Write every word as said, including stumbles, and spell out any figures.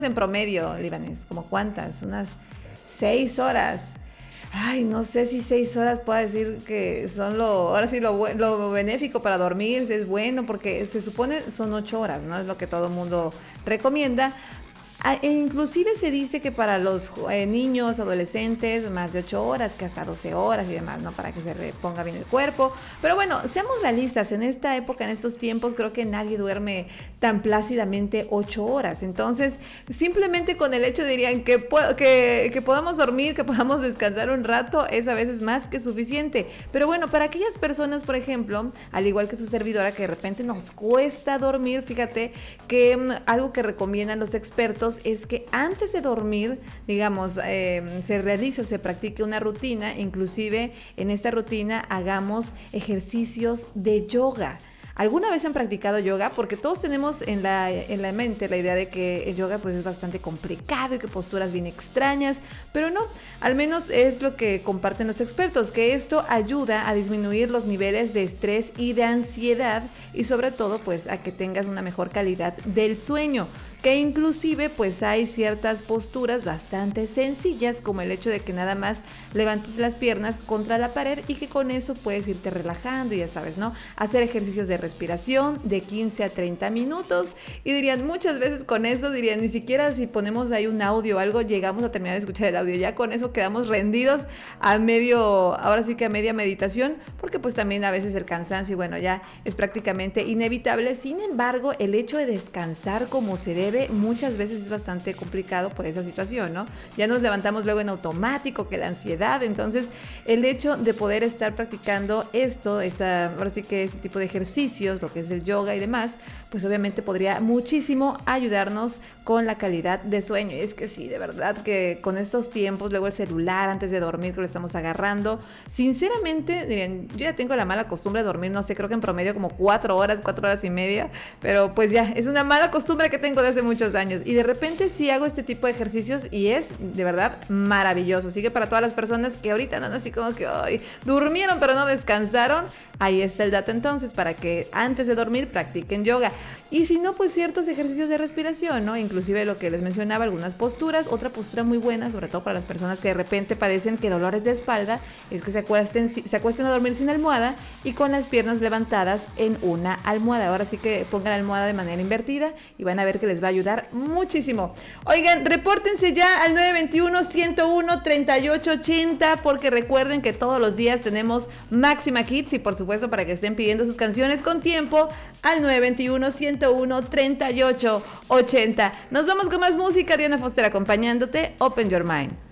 en promedio, Libanes? ¿Como cuántas? Unas seis horas. Ay, no sé si seis horas puedo decir que son lo, ahora sí lo, lo benéfico para dormir, si es bueno, porque se supone son ocho horas, ¿no? Es lo que todo el mundo recomienda. Ah, e inclusive se dice que para los eh, niños, adolescentes, más de ocho horas, que hasta doce horas y demás, ¿no? Para que se reponga bien el cuerpo. Pero bueno, seamos realistas, en esta época, en estos tiempos, creo que nadie duerme tan plácidamente ocho horas. Entonces, simplemente con el hecho dirían que, que, que podamos dormir, que podamos descansar un rato, es a veces más que suficiente. Pero bueno, para aquellas personas, por ejemplo, al igual que su servidora, que de repente nos cuesta dormir, fíjate que um, algo que recomiendan los expertos es que antes de dormir, digamos, eh, se realice o se practique una rutina, inclusive en esta rutina hagamos ejercicios de yoga. ¿Alguna vez han practicado yoga? Porque todos tenemos en la, en la mente la idea de que el yoga pues es bastante complicado y que posturas bien extrañas, pero no, al menos es lo que comparten los expertos, que esto ayuda a disminuir los niveles de estrés y de ansiedad y sobre todo pues a que tengas una mejor calidad del sueño, que inclusive pues hay ciertas posturas bastante sencillas, como el hecho de que nada más levantes las piernas contra la pared y que con eso puedes irte relajando y ya sabes, ¿no? Hacer ejercicios de respiración de quince a treinta minutos y dirían muchas veces con eso, dirían ni siquiera si ponemos ahí un audio o algo llegamos a terminar de escuchar el audio, ya con eso quedamos rendidos a medio, ahora sí que a media meditación, porque pues también a veces el cansancio y bueno ya es prácticamente inevitable. Sin embargo, el hecho de descansar como se debe muchas veces es bastante complicado por esa situación, ¿no? Ya nos levantamos luego en automático, que la ansiedad, entonces el hecho de poder estar practicando esto, esta, ahora sí que este tipo de ejercicios, lo que es el yoga y demás, pues obviamente podría muchísimo ayudarnos con la calidad de sueño. Y es que sí, de verdad que con estos tiempos, luego el celular antes de dormir que lo estamos agarrando, sinceramente, dirían, yo ya tengo la mala costumbre de dormir, no sé, creo que en promedio como cuatro horas, cuatro horas y media, pero pues ya, es una mala costumbre que tengo desde muchos años y de repente sí hago este tipo de ejercicios y es de verdad maravilloso. Así que para todas las personas que ahorita andan así como que ay, durmieron pero no descansaron, ahí está el dato entonces para que antes de dormir practiquen yoga. Y si no, pues ciertos ejercicios de respiración, ¿no? Inclusive lo que les mencionaba, algunas posturas. Otra postura muy buena, sobre todo para las personas que de repente padecen que dolores de espalda, es que se acuesten, se acuesten a dormir sin almohada y con las piernas levantadas en una almohada. Ahora sí que pongan la almohada de manera invertida y van a ver que les va a ayudar muchísimo. Oigan, repórtense ya al nueve veintiuno, ciento uno, treinta y ocho ochenta porque recuerden que todos los días tenemos Máxima Kids y por supuesto para que estén pidiendo sus canciones con tiempo al nueve veintiuno, ciento uno, treinta y ocho ochenta. Nos vamos con más música. Diana Foster acompañándote. Open Your Mind.